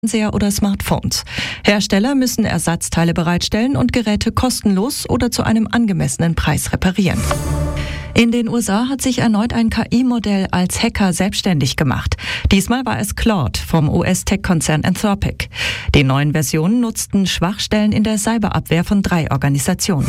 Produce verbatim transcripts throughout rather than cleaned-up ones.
Fernseher oder Smartphones. Hersteller müssen Ersatzteile bereitstellen und Geräte kostenlos oder zu einem angemessenen Preis reparieren. In den U S A hat sich erneut ein K I-Modell als Hacker selbstständig gemacht. Diesmal war es Claude vom U S-Tech-Konzern Anthropic. Die neuen Versionen nutzten Schwachstellen in der Cyberabwehr von drei Organisationen.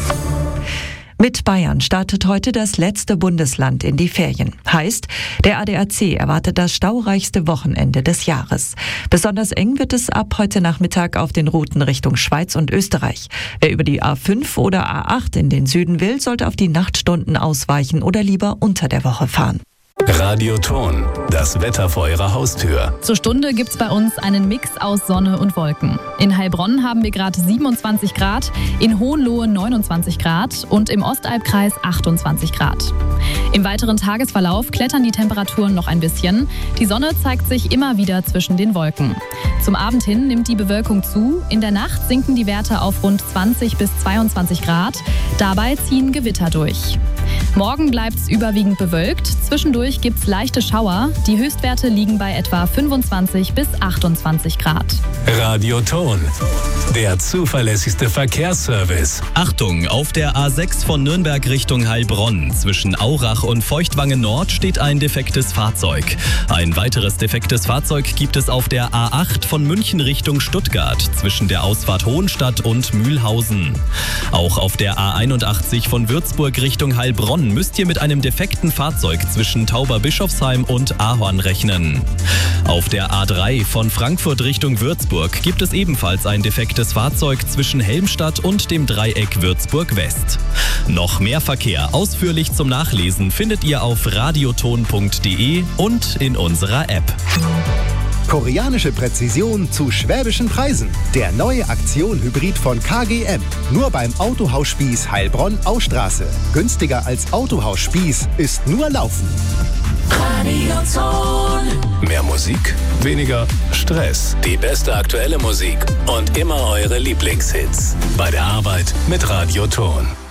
Mit Bayern startet heute das letzte Bundesland in die Ferien. Heißt, der A D A C erwartet das staureichste Wochenende des Jahres. Besonders eng wird es ab heute Nachmittag auf den Routen Richtung Schweiz und Österreich. Wer über die A fünf oder A acht in den Süden will, sollte auf die Nachtstunden ausweichen oder lieber unter der Woche fahren. Radio Ton, das Wetter vor Ihrer Haustür. Zur Stunde gibt's bei uns einen Mix aus Sonne und Wolken. In Heilbronn haben wir gerade siebenundzwanzig Grad, in Hohenlohe neunundzwanzig Grad und im Ostalbkreis achtundzwanzig Grad. Im weiteren Tagesverlauf klettern die Temperaturen noch ein bisschen. Die Sonne zeigt sich immer wieder zwischen den Wolken. Zum Abend hin nimmt die Bewölkung zu. In der Nacht sinken die Werte auf rund zwanzig bis zweiundzwanzig Grad. Dabei ziehen Gewitter durch. Morgen bleibt's überwiegend bewölkt. Zwischendurch gibt's leichte Schauer. Die Höchstwerte liegen bei etwa fünfundzwanzig bis achtundzwanzig Grad. Radio Ton, der zuverlässigste Verkehrsservice. Achtung, auf der A sechs von Nürnberg Richtung Heilbronn zwischen Aurach und Feuchtwangen Nord steht ein defektes Fahrzeug. Ein weiteres defektes Fahrzeug gibt es auf der A acht von München Richtung Stuttgart zwischen der Ausfahrt Hohenstadt und Mühlhausen. Auch auf der A einundachtzig von Würzburg Richtung Heilbronn müsst ihr mit einem defekten Fahrzeug zwischen Tauberbischofsheim und Ahorn rechnen. Auf der A drei von Frankfurt Richtung Würzburg gibt es ebenfalls ein defektes Fahrzeug zwischen Helmstadt und dem Dreieck Würzburg West. Noch mehr Verkehr ausführlich zum Nachlesen findet ihr auf radioton punkt de und in unserer App. Koreanische Präzision zu schwäbischen Preisen. Der neue Aktion-Hybrid von K G M. Nur beim Autohaus Spieß Heilbronn-Austraße. Günstiger als Autohaus Spieß ist nur Laufen. Radio Ton. Mehr Musik, weniger Stress. Die beste aktuelle Musik und immer eure Lieblingshits. Bei der Arbeit mit Radio Ton.